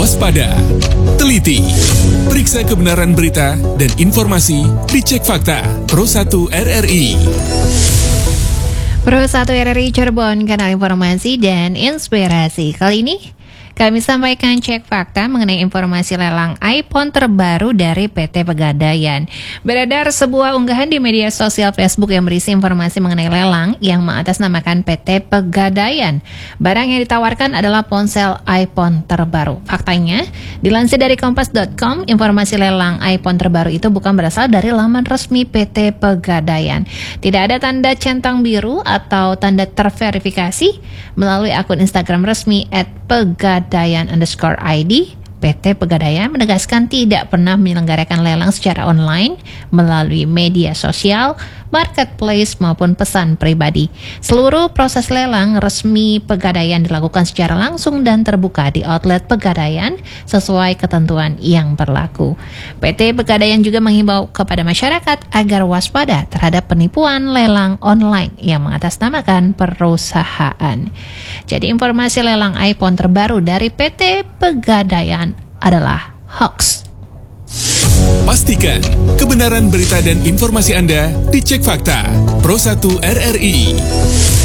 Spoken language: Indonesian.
Waspada, teliti, periksa kebenaran berita dan informasi, dicek fakta. Pro 1 RRI. Pro 1 RRI Cirebon, kanal informasi dan inspirasi. Kali ini kami sampaikan cek fakta mengenai informasi lelang iPhone terbaru dari PT Pegadaian. Beredar sebuah unggahan di media sosial Facebook yang berisi informasi mengenai lelang yang mengatasnamakan PT Pegadaian. Barang yang ditawarkan adalah ponsel iPhone terbaru. Faktanya, dilansir dari kompas.com, informasi lelang iPhone terbaru itu bukan berasal dari laman resmi PT Pegadaian. Tidak ada tanda centang biru atau tanda terverifikasi melalui akun Instagram resmi @pegadaian_id. PT Pegadaian menegaskan tidak pernah menyelenggarakan lelang secara online melalui media sosial, marketplace maupun pesan pribadi. Seluruh proses lelang resmi Pegadaian dilakukan secara langsung dan terbuka di outlet Pegadaian sesuai ketentuan yang berlaku. PT Pegadaian juga menghimbau kepada masyarakat agar waspada terhadap penipuan lelang online yang mengatasnamakan perusahaan. Jadi informasi lelang iPhone terbaru dari PT Pegadaian adalah hoax. Pastikan kebenaran berita dan informasi Anda dicek fakta. Pro 1 RRI.